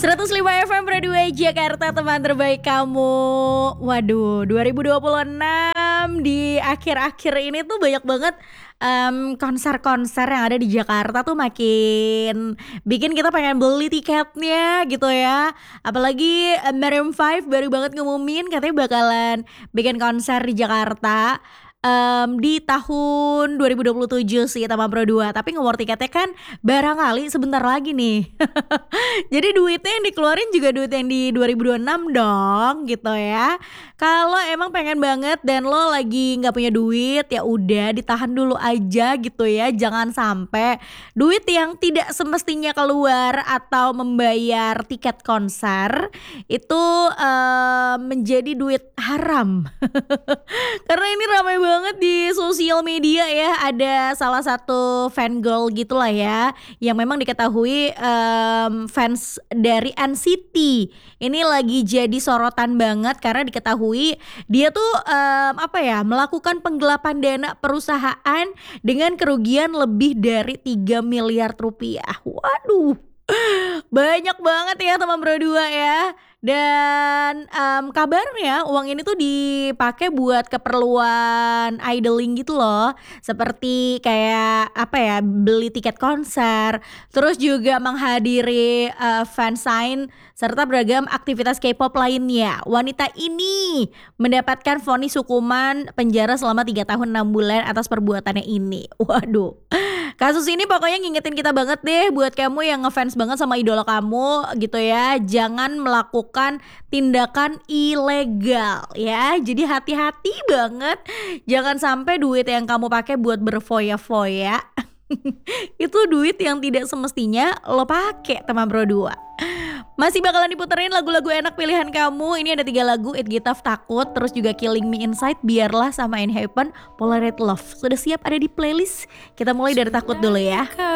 105 FM Radio Jakarta, teman terbaik kamu. Waduh, 2026 di akhir-akhir ini tuh banyak banget konser-konser yang ada di Jakarta tuh makin bikin kita pengen beli tiketnya gitu ya. Apalagi Maroon 5 baru banget ngumumin katanya bakalan bikin konser di Jakarta di tahun 2027 sih Taman Pro 2. Tapi nge-war tiketnya kan barangkali sebentar lagi nih. Jadi duitnya yang dikeluarin juga duit yang di 2026 dong gitu ya. Kalau emang pengen banget dan lo lagi nggak punya duit, ya udah ditahan dulu aja gitu ya. Jangan sampai duit yang tidak semestinya keluar atau membayar tiket konser itu menjadi duit haram. Karena ini ramai banget di sosial media ya. Ada salah satu fan girl gitulah ya, yang memang diketahui fans dari NCT ini lagi jadi sorotan banget karena diketahui dia tuh melakukan penggelapan dana perusahaan dengan kerugian lebih dari 3 miliar rupiah. Waduh, banyak banget ya teman Bro 2 ya. Dan kabarnya uang ini tuh dipakai buat keperluan idling gitu loh. Seperti kayak beli tiket konser, terus juga menghadiri fansign serta beragam aktivitas K-pop lainnya. Wanita ini mendapatkan vonis hukuman penjara selama 3 tahun 6 bulan atas perbuatannya ini. Waduh. Kasus ini pokoknya ngingetin kita banget deh buat kamu yang ngefans banget sama idola kamu gitu ya. Jangan melakukan tindakan ilegal ya. Jadi hati-hati banget. Jangan sampai duit yang kamu pakai buat berfoya-foya itu duit yang tidak semestinya lo pakai teman Bro 2. Masih bakalan diputerin lagu-lagu enak pilihan kamu. Ini ada 3 lagu, It Gitaf Takut, terus juga Killing Me Inside, Biarlah sama In Heaven, Polaroid Love. Sudah siap ada di playlist? Kita mulai dari Takut dulu ya.